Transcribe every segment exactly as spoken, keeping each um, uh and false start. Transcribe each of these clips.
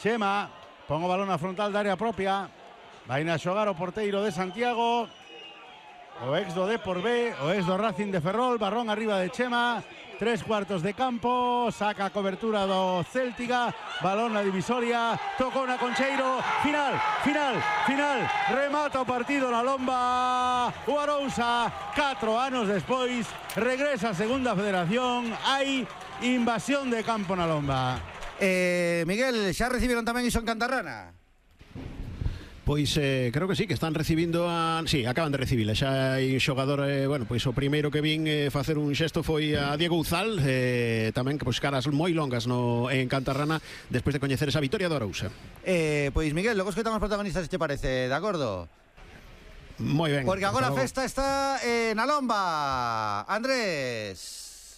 Chema, pon o balón na frontal da área propia. Vai na xogar o porteiro de Santiago. O ex do Depor B, o ex do Racing de Ferrol. Barrón arriba de Chema. Tres cuartos de campo. Saca a cobertura do Céltiga. Balón na divisoria. Tocou na Concheiro. Final, final, final. Remata o partido na Lomba. O Arousa, catro anos despois, regresa a segunda federación. Hai invasión de campo na Lomba. Eh, Miguel, xa recibiron tamén iso en Cantarrana? Pois eh, creo que sí, que están recibindo a... Sí, acaban de recibila. Xa hai xogador, eh, bueno, pois o primeiro que vin eh, facer un xesto foi a Diego Uzal, eh, tamén que pois caras moi longas no en Cantarrana despois de coñecer esa vitoria do Arousa. Eh, pois Miguel, logo escoitamos os protagonistas, se te parece, de acordo? Moi ben. Porque agora a festa está eh, na Lomba. Andrés.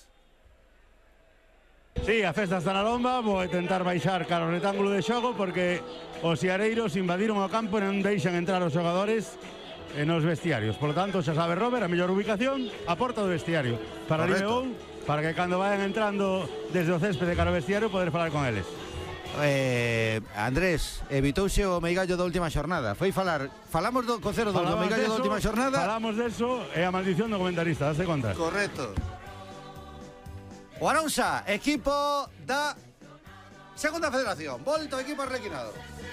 Sí, a festa está na Lomba. Vou tentar baixar cara ao retángulo de xogo porque os iareiros invadiron o campo e non deixan entrar os xogadores nos vestiarios. Por lo tanto, xa sabe Robert, a mellor ubicación, a porta do vestiario para Limeou, para que cando vayan entrando desde o céspede cara ao vestiario poder falar con eles. Eh, Andrés, evitouse o meigallo da última xornada. Foi falar, falamos do cero dos do meigallo da última xornada. Falamos deso e a maldición do comentarista, daste conta? Correcto. O Arousa, equipo da Segunda Federación. Volto equipo arlequinado.